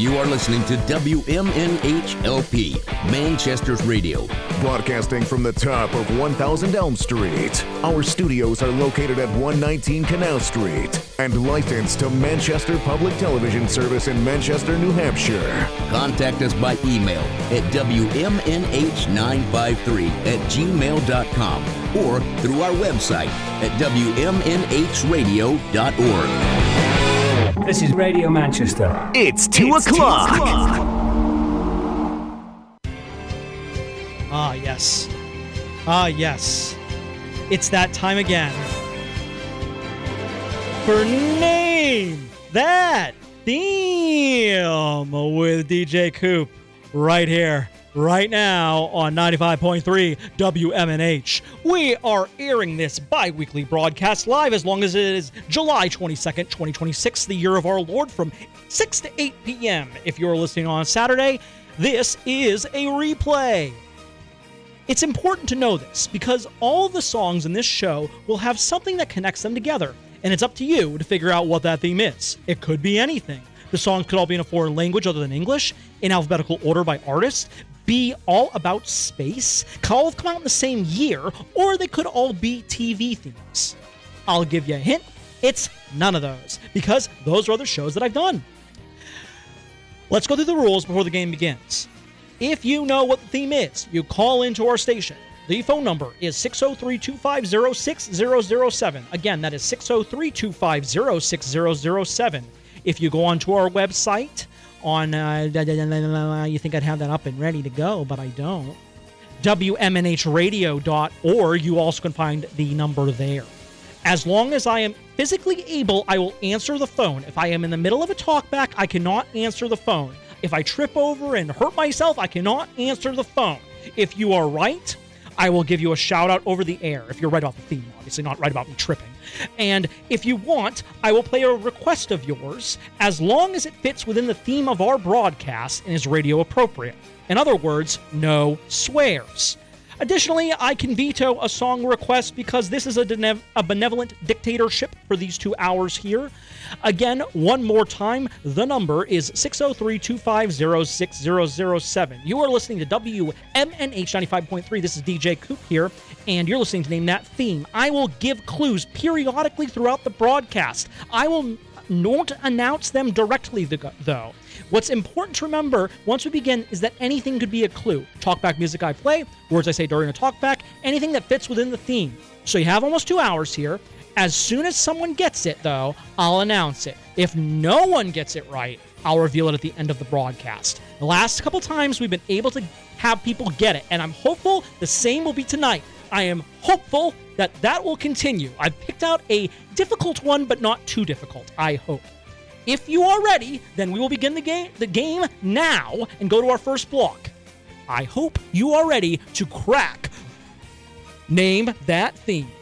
You are listening to WMNH-LP, Manchester's radio. Broadcasting from the top of 1000 Elm Street. Our studios are located at 119 Canal Street and licensed to Manchester Public Television Service in Manchester, New Hampshire. Contact us by email at WMNH953@gmail.com or through our website at WMNHradio.org. This is Radio Manchester. It's 2 o'clock. Ah, yes. Ah, yes. It's that time again. For Name That Theme with DJ Coop right here, right now on 95.3 WMNH. We are airing this bi-weekly broadcast live as long as it is July 22nd, 2026, the year of our Lord, from 6 to 8 p.m. If you're listening on Saturday, this is a replay. It's important to know this because all of the songs in this show will have something that connects them together, and it's up to you to figure out what that theme is. It could be anything. The songs could all be in a foreign language other than English, in alphabetical order by artist, be all about space, could all have come out in the same year, or they could all be TV themes. I'll give you a hint, it's none of those, because those are other shows that I've done. Let's go through the rules before the game begins. If you know what the theme is, you call into our station. The phone number is 603-250-6007. Again, that is 603-250-6007. If you go onto our website on, you think I'd have that up and ready to go, but I don't, WMNHradio.org, you also can find the number there. As long as I am physically able, I will answer the phone. If I am in the middle of a talkback, I cannot answer the phone. If I trip over and hurt myself, I cannot answer the phone. If you are right, I will give you a shout out over the air. If you're right about the theme, obviously not right about me tripping. And if you want, I will play a request of yours as long as it fits within the theme of our broadcast and is radio appropriate. In other words, no swears. Additionally, I can veto a song request because this is a benevolent dictatorship for these 2 hours here. Again, one more time, the number is 603-250-6007. You are listening to WMNH 95.3. This is DJ Coop here, and you're listening to Name That Theme. I will give clues periodically throughout the broadcast. I will not announce them directly, though. What's important to remember once we begin is that anything could be a clue. Talkback music I play, words I say during a talkback, anything that fits within the theme. So you have almost 2 hours here. As soon as someone gets it, though, I'll announce it. If no one gets it right, I'll reveal it at the end of the broadcast. The last couple times we've been able to have people get it, and I'm hopeful the same will be tonight. I am hopeful that that will continue. I've picked out a difficult one, but not too difficult, I hope. If you are ready, then we will begin the game now and go to our first block. I hope you are ready to crack Name That Theme.